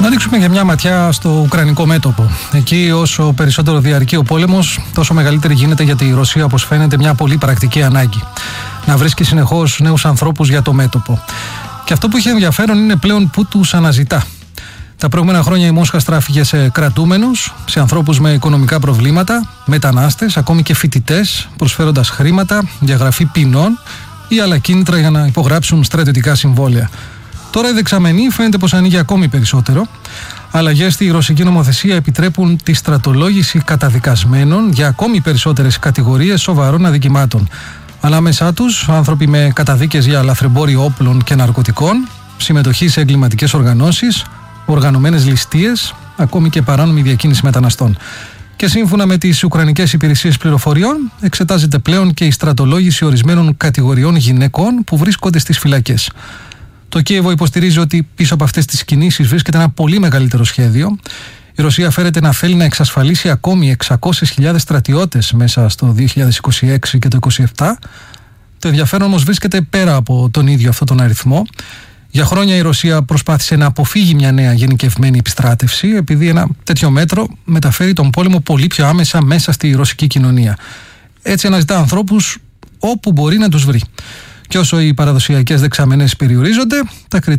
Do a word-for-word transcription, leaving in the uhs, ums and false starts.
Να ρίξουμε για μια ματιά στο ουκρανικό μέτωπο. Εκεί, όσο περισσότερο διαρκεί ο πόλεμος, τόσο μεγαλύτερη γίνεται για τη Ρωσία, όπως φαίνεται, μια πολύ πρακτική ανάγκη. Να βρίσκει συνεχώς νέους ανθρώπους για το μέτωπο. Και αυτό που έχει ενδιαφέρον είναι πλέον πού τους αναζητά. Τα προηγούμενα χρόνια η Μόσχα στράφηκε σε κρατούμενους, σε ανθρώπους με οικονομικά προβλήματα, μετανάστες, ακόμη και φοιτητές, προσφέροντας χρήματα, διαγραφή ποινών ή άλλα κίνητρα για να υπογράψουν στρατιωτικά συμβόλαια. Τώρα η δεξαμενή φαίνεται πως ανοίγει ακόμη περισσότερο. Αλλαγές στη ρωσική νομοθεσία επιτρέπουν τη στρατολόγηση καταδικασμένων για ακόμη περισσότερες κατηγορίες σοβαρών αδικημάτων. Ανάμεσά τους άνθρωποι με καταδίκες για λαθρεμπόριο όπλων και ναρκωτικών, συμμετοχή σε εγκληματικές οργανώσεις, οργανωμένες ληστείες, ακόμη και παράνομη διακίνηση μεταναστών. Και σύμφωνα με τις Ουκρανικές Υπηρεσίες Πληροφοριών, εξετάζεται πλέον και η στρατολόγηση ορισμένων κατηγοριών γυναικών που βρίσκονται στις φυλακές. Το Κίεβο υποστηρίζει ότι πίσω από αυτές τις κινήσεις βρίσκεται ένα πολύ μεγαλύτερο σχέδιο. Η Ρωσία φέρεται να θέλει να εξασφαλίσει ακόμη εξακόσιες χιλιάδες στρατιώτες μέσα στο δύο χιλιάδες είκοσι έξι και το είκοσι επτά. Το ενδιαφέρον όμως βρίσκεται πέρα από τον ίδιο αυτόν τον αριθμό. Για χρόνια η Ρωσία προσπάθησε να αποφύγει μια νέα γενικευμένη επιστράτευση, επειδή ένα τέτοιο μέτρο μεταφέρει τον πόλεμο πολύ πιο άμεσα μέσα στη ρωσική κοινωνία. Έτσι αναζητά ανθρώπους όπου μπορεί να τους βρει. Και όσο οι παραδοσιακές δεξαμενές περιορίζονται, τα κριτήρια